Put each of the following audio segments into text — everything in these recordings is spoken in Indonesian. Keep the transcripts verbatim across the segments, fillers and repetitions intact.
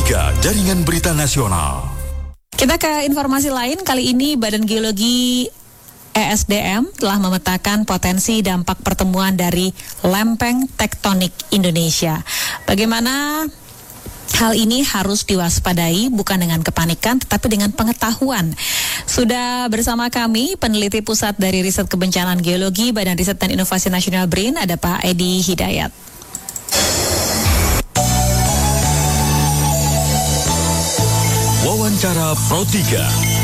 tiga Jaringan Berita Nasional. Kita ke informasi lain. Kali ini Badan Geologi E S D M telah memetakan potensi dampak pertemuan dari lempeng tektonik Indonesia. Bagaimana hal ini harus diwaspadai, bukan dengan kepanikan tetapi dengan pengetahuan. Sudah bersama kami peneliti pusat dari Riset Kebencanaan Geologi Badan Riset dan Inovasi Nasional B R I N, ada Pak Edi Hidayat. Wawancara Pro tiga.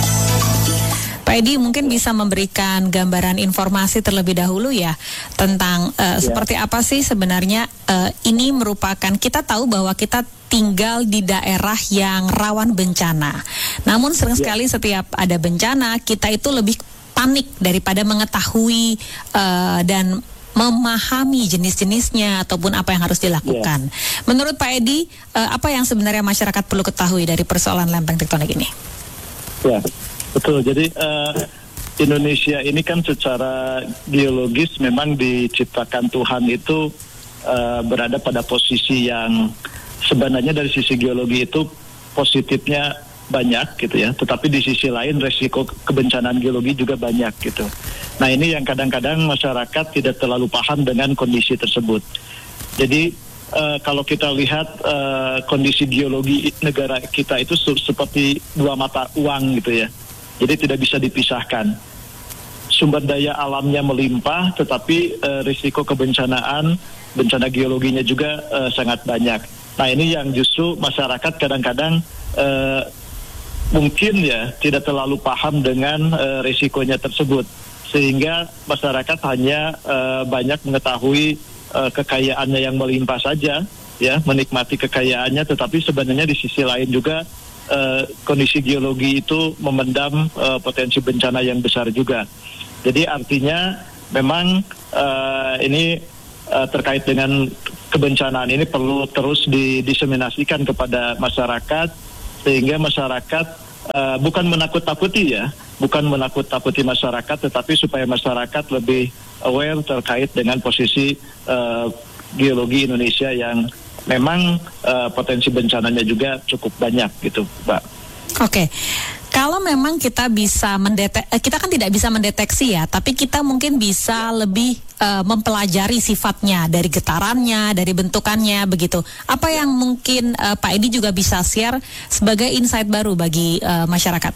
Pak Edi mungkin bisa memberikan gambaran informasi terlebih dahulu ya tentang uh, ya. seperti apa sih sebenarnya uh, ini merupakan, kita tahu bahwa kita tinggal di daerah yang rawan bencana. Namun sering ya. sekali setiap ada bencana kita itu lebih panik daripada mengetahui uh, dan memahami jenis-jenisnya ataupun apa yang harus dilakukan. Yeah. Menurut Pak Edi, uh, apa yang sebenarnya masyarakat perlu ketahui dari persoalan lempeng tektonik ini? Ya, betul. Jadi uh, Indonesia ini kan secara geologis memang diciptakan Tuhan itu uh, berada pada posisi yang sebenarnya dari sisi geologi itu positifnya banyak gitu ya, tetapi di sisi lain resiko kebencanaan geologi juga banyak gitu. Nah ini yang kadang-kadang masyarakat tidak terlalu paham dengan kondisi tersebut. Jadi uh, kalau kita lihat uh, kondisi geologi negara kita itu su- seperti dua mata uang gitu ya, jadi tidak bisa dipisahkan. Sumber daya alamnya melimpah, tetapi uh, risiko kebencanaan, bencana geologinya juga uh, sangat banyak. Nah ini yang justru masyarakat kadang-kadang uh, mungkin ya tidak terlalu paham dengan uh, risikonya tersebut, sehingga masyarakat hanya uh, banyak mengetahui uh, kekayaannya yang melimpah saja, ya menikmati kekayaannya, tetapi sebenarnya di sisi lain juga uh, kondisi geologi itu memendam uh, potensi bencana yang besar juga. Jadi artinya memang uh, ini uh, terkait dengan kebencanaan ini perlu terus didiseminasikan kepada masyarakat, sehingga masyarakat uh, bukan menakut-takuti ya, bukan menakut-takuti masyarakat, tetapi supaya masyarakat lebih aware terkait dengan posisi uh, geologi Indonesia yang memang uh, potensi bencananya juga cukup banyak gitu, Mbak. Oke. Kalau memang kita bisa mendetek, kita kan tidak bisa mendeteksi ya, tapi kita mungkin bisa lebih uh, mempelajari sifatnya dari getarannya, dari bentukannya begitu. Apa yang mungkin uh, Pak Edi juga bisa share sebagai insight baru bagi uh, masyarakat?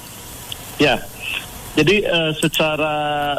Ya, jadi uh, secara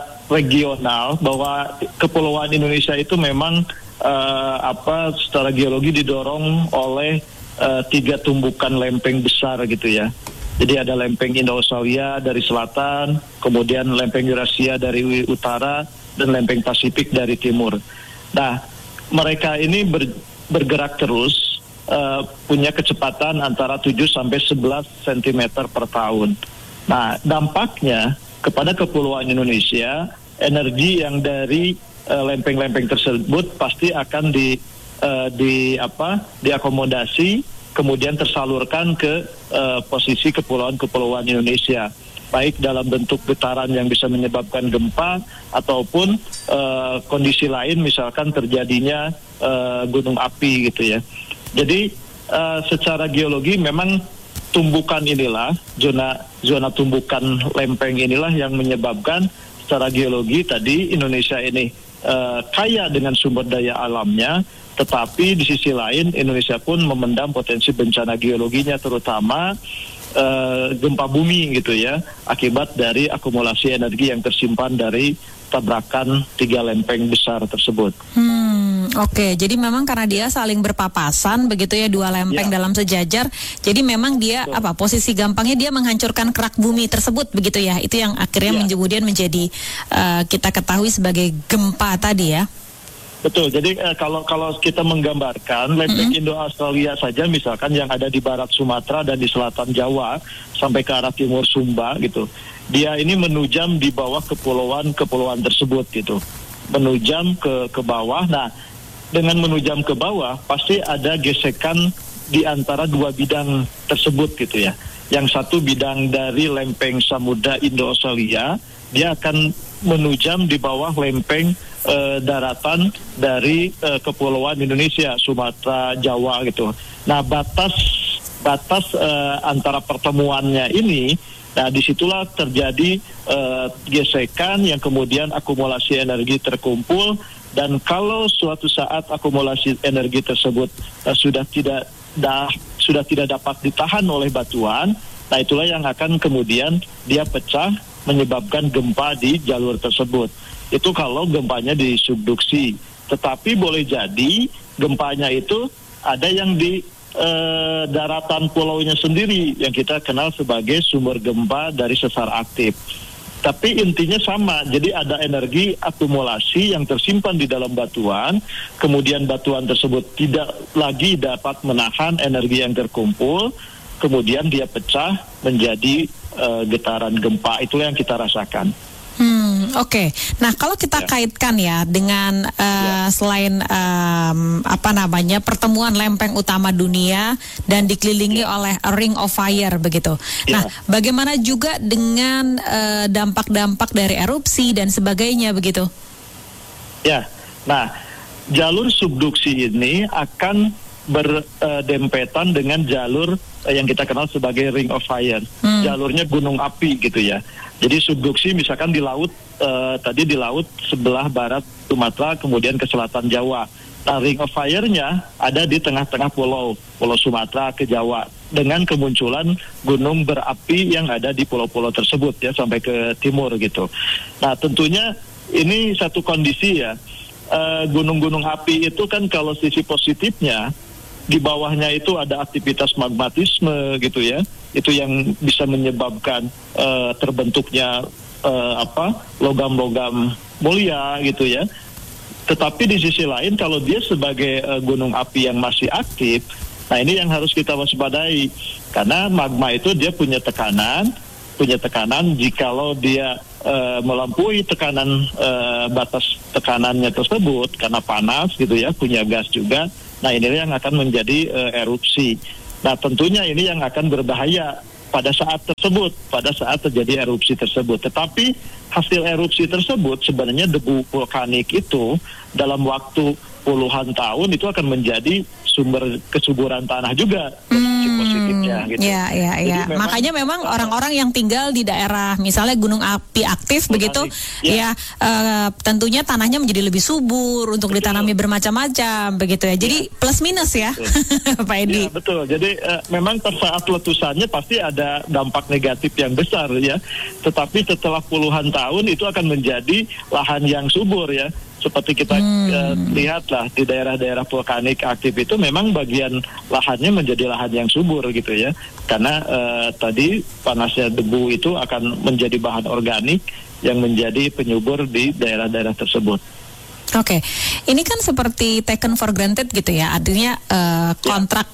regional bahwa kepulauan Indonesia itu memang uh, apa secara geologi didorong oleh uh, tiga tumbukan lempeng besar gitu ya. Jadi ada lempeng Indo-Australia dari selatan, kemudian lempeng Eurasia dari utara, dan lempeng Pasifik dari timur. Nah, mereka ini ber, bergerak terus, uh, punya kecepatan antara tujuh sampai sebelas sentimeter per tahun. Nah, dampaknya kepada kepulauan Indonesia, energi yang dari uh, lempeng-lempeng tersebut pasti akan di, uh, di apa, diakomodasi, kemudian tersalurkan ke uh, posisi kepulauan-kepulauan Indonesia, baik dalam bentuk getaran yang bisa menyebabkan gempa ataupun uh, kondisi lain, misalkan terjadinya uh, gunung api gitu ya. Jadi uh, secara geologi memang tumbukan inilah, zona zona tumbukan lempeng inilah yang menyebabkan secara geologi tadi Indonesia ini uh, kaya dengan sumber daya alamnya. Tetapi di sisi lain Indonesia pun memendam potensi bencana geologinya, terutama uh, gempa bumi gitu ya, akibat dari akumulasi energi yang tersimpan dari tabrakan tiga lempeng besar tersebut. Hmm, oke. Okay. Jadi memang karena dia saling berpapasan begitu ya, dua lempeng ya. dalam sejajar. Jadi memang dia Betul. apa posisi gampangnya dia menghancurkan kerak bumi tersebut begitu ya. Itu yang akhirnya ya. kemudian menjadi uh, kita ketahui sebagai gempa tadi ya. Betul. Jadi eh, kalau kalau kita menggambarkan lempeng mm-hmm. Indo-Australia saja, misalkan yang ada di barat Sumatera dan di selatan Jawa sampai ke arah timur Sumba gitu, dia ini menujam di bawah kepulauan-kepulauan tersebut gitu, menujam ke ke bawah. Nah, dengan menujam ke bawah pasti ada gesekan di antara dua bidang tersebut gitu ya. Yang satu bidang dari lempeng Samudra Indo-Australia, dia akan menujam di bawah lempeng Uh, daratan dari uh, kepulauan Indonesia, Sumatera, Jawa gitu. Nah, batas batas uh, antara pertemuannya ini, nah disitulah terjadi uh, gesekan yang kemudian akumulasi energi terkumpul, dan kalau suatu saat akumulasi energi tersebut uh, sudah tidak dah, sudah tidak dapat ditahan oleh batuan, nah itulah yang akan kemudian dia pecah menyebabkan gempa di jalur tersebut. Itu kalau gempanya di subduksi. Tetapi boleh jadi gempanya itu ada yang di eh, daratan pulaunya sendiri yang kita kenal sebagai sumber gempa dari sesar aktif. Tapi intinya sama, jadi ada energi akumulasi yang tersimpan di dalam batuan, kemudian batuan tersebut tidak lagi dapat menahan energi yang terkumpul, kemudian dia pecah menjadi uh, getaran gempa. Itulah yang kita rasakan. Hmm, oke. Okay. Nah, kalau kita ya. kaitkan ya dengan uh, ya. selain um, apa namanya pertemuan lempeng utama dunia dan dikelilingi ya. oleh a ring of fire begitu. Ya. Nah, bagaimana juga dengan uh, dampak-dampak dari erupsi dan sebagainya begitu? Ya. Nah, jalur subduksi ini akan berdempetan uh, dengan jalur uh, yang kita kenal sebagai ring of fire. Hmm. Jalurnya gunung api gitu ya. Jadi subduksi misalkan di laut, uh, tadi di laut sebelah barat Sumatera, kemudian ke selatan Jawa. Nah, ring of fire-nya ada di tengah-tengah pulau, pulau Sumatera ke Jawa, dengan kemunculan gunung berapi yang ada di pulau-pulau tersebut ya, sampai ke timur gitu. Nah, tentunya ini satu kondisi ya, uh, gunung-gunung api itu kan kalau sisi positifnya, di bawahnya itu ada aktivitas magmatisme gitu ya, itu yang bisa menyebabkan uh, terbentuknya uh, apa logam-logam mulia gitu ya. Tetapi di sisi lain kalau dia sebagai uh, gunung api yang masih aktif, nah ini yang harus kita waspadai, karena magma itu dia punya tekanan, punya tekanan jikalau dia uh, melampaui tekanan uh, batas tekanannya tersebut karena panas gitu ya, punya gas juga. Nah, ini yang akan menjadi uh, erupsi. Nah, tentunya ini yang akan berbahaya pada saat tersebut, pada saat terjadi erupsi tersebut. Tetapi hasil erupsi tersebut sebenarnya debu vulkanik itu dalam waktu puluhan tahun itu akan menjadi sumber kesuburan tanah juga. Hmm, positifnya gitu. Ya, ya, ya. Memang, makanya memang uh, orang-orang yang tinggal di daerah misalnya gunung api aktif begitu, ya, ya uh, tentunya tanahnya menjadi lebih subur untuk betul. ditanami bermacam-macam begitu ya. Jadi ya. plus minus ya, Pak Edi. Ya, betul. Jadi uh, memang pada saat letusannya pasti ada dampak negatif yang besar ya. Tetapi setelah puluhan tahun itu akan menjadi lahan yang subur ya. Seperti kita hmm. uh, lihatlah di daerah-daerah vulkanik aktif itu memang bagian lahannya menjadi lahan yang subur gitu ya, karena uh, tadi panasnya debu itu akan menjadi bahan organik yang menjadi penyubur di daerah-daerah tersebut. Oke, okay. Ini kan seperti taken for granted gitu ya, artinya uh, kontrak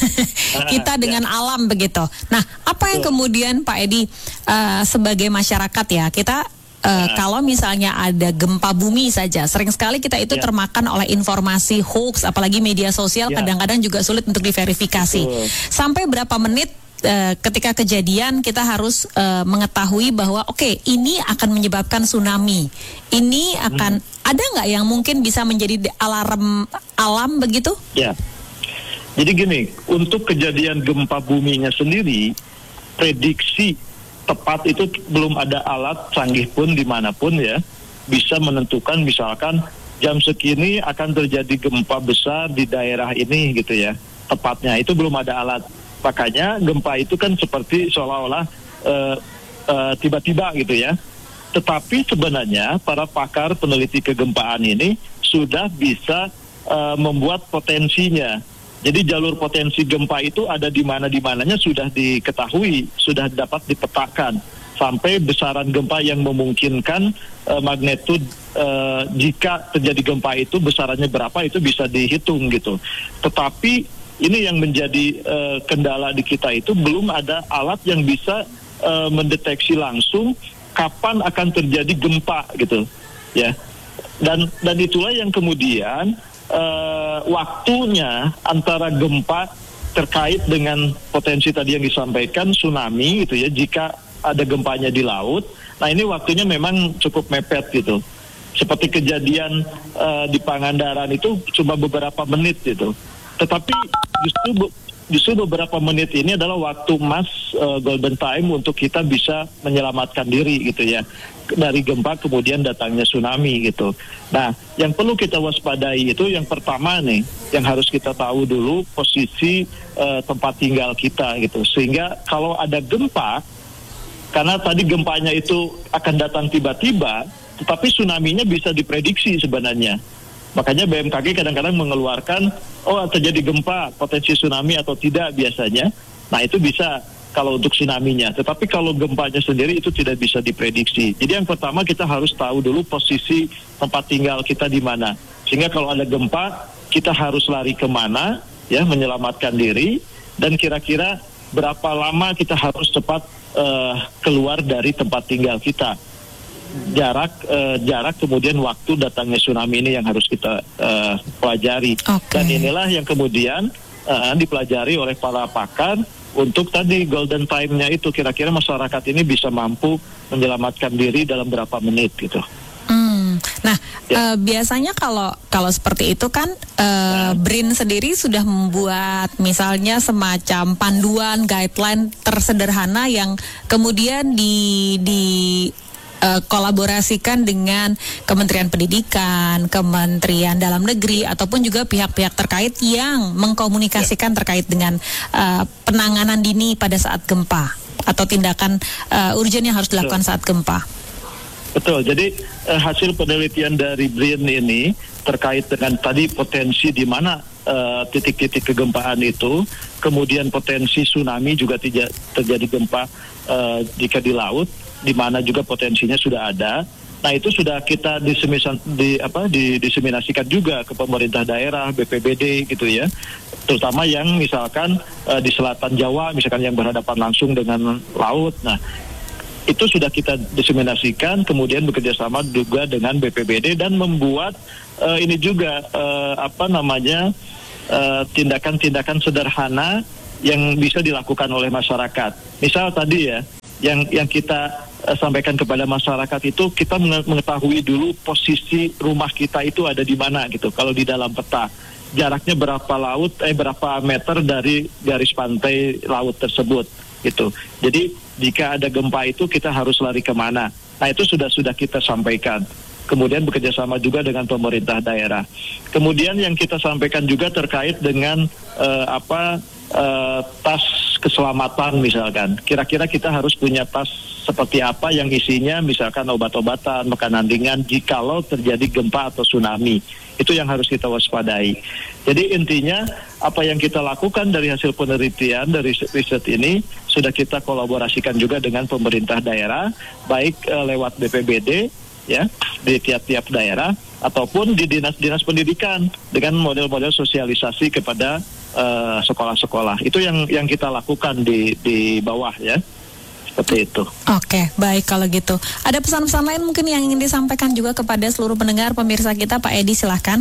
ya. kita dengan ya. alam begitu. Nah, apa yang kemudian Pak Edi uh, sebagai masyarakat ya, kita Uh, nah. kalau misalnya ada gempa bumi saja, sering sekali kita itu yeah. termakan oleh informasi hoax, apalagi media sosial yeah. kadang-kadang juga sulit untuk diverifikasi. Betul. Sampai berapa menit uh, ketika kejadian kita harus uh, mengetahui bahwa oke okay, ini akan menyebabkan tsunami, ini akan hmm. ada nggak yang mungkin bisa menjadi alarm alam begitu? Ya, yeah. Jadi gini, untuk kejadian gempa buminya sendiri, prediksi tepat itu belum ada alat canggih pun dimanapun ya bisa menentukan misalkan jam segini akan terjadi gempa besar di daerah ini gitu ya, tepatnya itu belum ada alat. Makanya gempa itu kan seperti seolah-olah uh, uh, tiba-tiba gitu ya. Tetapi sebenarnya para pakar peneliti kegempaan ini sudah bisa uh, membuat potensinya. Jadi jalur potensi gempa itu ada di mana di mananya sudah diketahui, sudah dapat dipetakan sampai besaran gempa yang memungkinkan uh, magnitud uh, jika terjadi gempa itu besarannya berapa itu bisa dihitung gitu. Tetapi ini yang menjadi uh, kendala di kita itu belum ada alat yang bisa uh, mendeteksi langsung kapan akan terjadi gempa gitu ya. Dan dan itulah yang kemudian Uh, waktunya antara gempa terkait dengan potensi tadi yang disampaikan tsunami gitu ya, jika ada gempanya di laut, nah ini waktunya memang cukup mepet gitu. Seperti kejadian uh, di Pangandaran itu cuma beberapa menit gitu. Tetapi justru justru beberapa menit ini adalah waktu emas uh, golden time untuk kita bisa menyelamatkan diri gitu ya dari gempa kemudian datangnya tsunami gitu. Nah, yang perlu kita waspadai itu yang pertama nih, yang harus kita tahu dulu posisi uh, tempat tinggal kita gitu. Sehingga kalau ada gempa, karena tadi gempanya itu akan datang tiba-tiba, tetapi tsunami-nya bisa diprediksi sebenarnya. Makanya B M K G kadang-kadang mengeluarkan, oh terjadi gempa, potensi tsunami atau tidak biasanya. Nah itu bisa kalau untuk tsunami-nya. Tetapi kalau gempanya sendiri itu tidak bisa diprediksi. Jadi yang pertama kita harus tahu dulu posisi tempat tinggal kita di mana. Sehingga kalau ada gempa, kita harus lari kemana, ya menyelamatkan diri. Dan kira-kira berapa lama kita harus cepat uh, keluar dari tempat tinggal kita. Jarak uh, jarak kemudian waktu datangnya tsunami ini yang harus kita uh, pelajari. Okay. Dan inilah yang kemudian uh, dipelajari oleh para pakar untuk tadi golden time-nya itu kira-kira masyarakat ini bisa mampu menyelamatkan diri dalam berapa menit gitu. Hmm. Nah, ya. uh, biasanya kalau kalau seperti itu kan uh, nah. B R I N sendiri sudah membuat misalnya semacam panduan guideline tersederhana yang kemudian di di Uh, kolaborasikan dengan Kementerian Pendidikan, Kementerian Dalam Negeri, ataupun juga pihak-pihak terkait yang mengkomunikasikan terkait dengan uh, penanganan dini pada saat gempa atau tindakan uh, urgent yang harus dilakukan saat gempa. Betul, jadi uh, hasil penelitian dari B R I N ini terkait dengan tadi potensi di mana uh, titik-titik kegempaan itu, kemudian potensi tsunami juga tidak terjadi gempa uh, jika di laut, di mana juga potensinya sudah ada. Nah itu sudah kita diseminasikan, di, apa, diseminasikan juga ke pemerintah daerah, B P B D gitu ya. Terutama yang misalkan uh, di selatan Jawa, misalkan yang berhadapan langsung dengan laut. Nah itu sudah kita diseminasikan, kemudian bekerjasama juga dengan B P B D dan membuat uh, ini juga uh, apa namanya uh, tindakan-tindakan sederhana yang bisa dilakukan oleh masyarakat. Misal tadi ya, yang yang kita uh, sampaikan kepada masyarakat itu kita mengetahui dulu posisi rumah kita itu ada di mana gitu. Kalau di dalam peta, jaraknya berapa laut, eh berapa meter dari garis pantai laut tersebut gitu. Jadi jika ada gempa itu kita harus lari kemana. Nah itu sudah sudah kita sampaikan. Kemudian bekerjasama juga dengan pemerintah daerah. Kemudian yang kita sampaikan juga terkait dengan uh, apa uh, tas keselamatan misalkan. Kira-kira kita harus punya tas seperti apa yang isinya misalkan obat-obatan, makanan ringan jikalau terjadi gempa atau tsunami. Itu yang harus kita waspadai. Jadi intinya apa yang kita lakukan dari hasil penelitian dari riset ini sudah kita kolaborasikan juga dengan pemerintah daerah, baik uh, lewat B P B D ya di tiap-tiap daerah ataupun di dinas-dinas pendidikan dengan model-model sosialisasi kepada uh, sekolah-sekolah. Itu yang yang kita lakukan di di bawah ya. Seperti itu. Oke, baik kalau gitu. Ada pesan-pesan lain mungkin yang ingin disampaikan juga kepada seluruh pendengar pemirsa kita, Pak Edi, silahkan.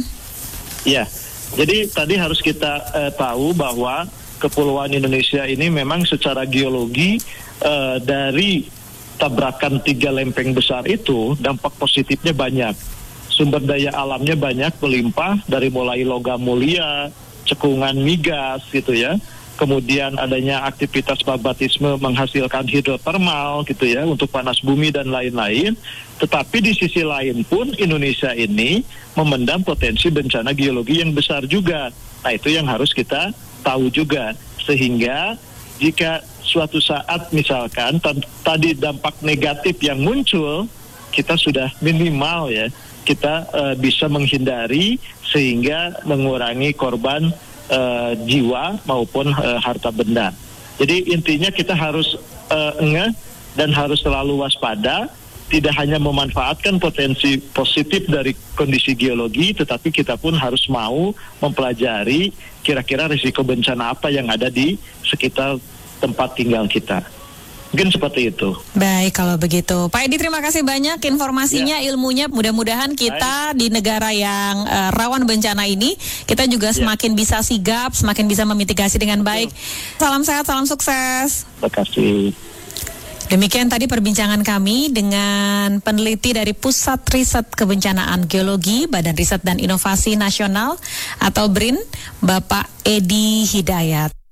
Iya, jadi tadi harus kita uh, tahu bahwa Kepulauan Indonesia ini memang secara geologi uh, dari tabrakan tiga lempeng besar itu dampak positifnya banyak. Sumber daya alamnya banyak, melimpah dari mulai logam mulia, cekungan migas gitu ya. Kemudian adanya aktivitas magmatisme menghasilkan hidrotermal gitu ya untuk panas bumi dan lain-lain. Tetapi di sisi lain pun Indonesia ini memendam potensi bencana geologi yang besar juga. Nah itu yang harus kita tahu juga. Sehingga jika suatu saat misalkan t- tadi dampak negatif yang muncul, kita sudah minimal ya, kita uh, bisa menghindari sehingga mengurangi korban uh, jiwa maupun uh, harta benda. Jadi intinya kita harus uh, ngeh dan harus selalu waspada, tidak hanya memanfaatkan potensi positif dari kondisi geologi, tetapi kita pun harus mau mempelajari kira-kira risiko bencana apa yang ada di sekitar tempat tinggal kita. Mungkin seperti itu. Baik kalau begitu. Pak Edi, terima kasih banyak informasinya, ya. Ilmunya. Mudah-mudahan kita Baik. di negara yang uh, rawan bencana ini, kita juga ya. semakin bisa sigap, semakin bisa memitigasi dengan baik. Ya. Salam sehat, salam sukses. Terima kasih. Demikian tadi perbincangan kami dengan peneliti dari Pusat Riset Kebencanaan Geologi Badan Riset dan Inovasi Nasional atau B R I N, Bapak Edi Hidayat.